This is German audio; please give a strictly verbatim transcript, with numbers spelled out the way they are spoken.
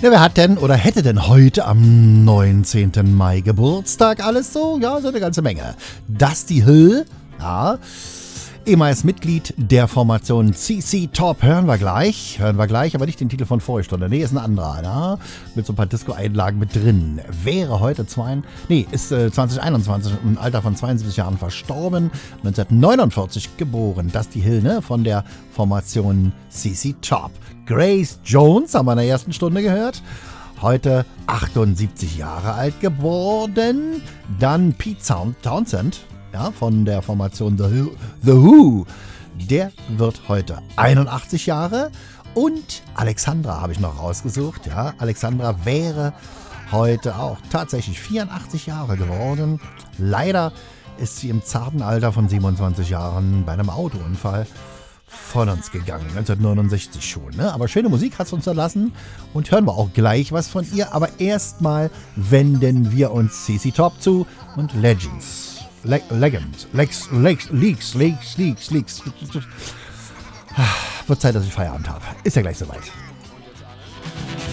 Ja, wer hat denn oder hätte denn heute am neunzehnten Mai Geburtstag? Alles so? Ja, so eine ganze Menge. Dusty Hill, ja, ehemals Mitglied der Formation C C Top, hören wir gleich, hören wir gleich, aber nicht den Titel von vorher Stunde, nee, ist ein anderer, ja? Mit so ein paar Disco-Einlagen mit drin. Wäre heute zwei, nee, ist äh, zwanzig einundzwanzig im Alter von zweiundsiebzig Jahren verstorben, neunzehnhundertneunundvierzig geboren, Dusty Hill, ne, von der Formation C C Top. Grace Jones haben wir in der ersten Stunde gehört. Heute achtundsiebzig Jahre alt geworden. Dann Pete Townsend, ja, von der Formation The, The Who. Der wird heute einundachtzig Jahre. Und Alexandra habe ich noch rausgesucht. Ja, Alexandra wäre heute auch tatsächlich vierundachtzig Jahre geworden. Leider ist sie im zarten Alter von siebenundzwanzig Jahren bei einem Autounfall von uns gegangen, neunzehnhundertneunundsechzig schon. Ne? Aber schöne Musik hat es uns erlassen und hören wir auch gleich was von ihr. Aber erstmal wenden wir uns C C Top zu und Legends. Le Legend. Lex, Lex, Leaks, Leaks, Leaks, Leaks. Wird Zeit, dass ich Feierabend habe. Ist ja gleich soweit.